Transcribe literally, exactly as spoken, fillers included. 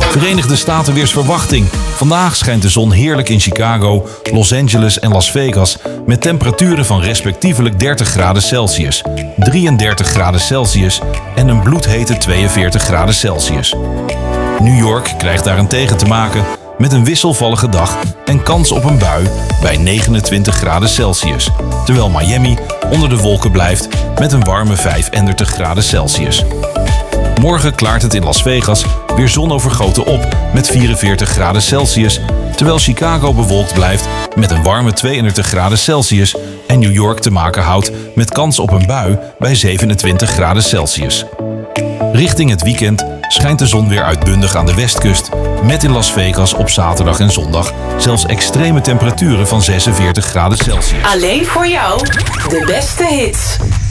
Verenigde Staten weersverwachting. Vandaag schijnt de zon heerlijk in Chicago, Los Angeles en Las Vegas met temperaturen van respectievelijk dertig graden Celsius, drieëndertig graden Celsius en een bloedhete tweeënveertig graden Celsius. New York krijgt daarentegen te maken met een wisselvallige dag en kans op een bui bij negenentwintig graden Celsius, terwijl Miami onder de wolken blijft met een warme vijfendertig graden Celsius. Morgen klaart het in Las Vegas weer zonovergoten op met vierenveertig graden Celsius, terwijl Chicago bewolkt blijft met een warme tweeëndertig graden Celsius en New York te maken houdt met kans op een bui bij zevenentwintig graden Celsius. Richting het weekend schijnt de zon weer uitbundig aan de westkust, met in Las Vegas op zaterdag en zondag zelfs extreme temperaturen van zesenveertig graden Celsius. Alleen voor jou, de beste hits.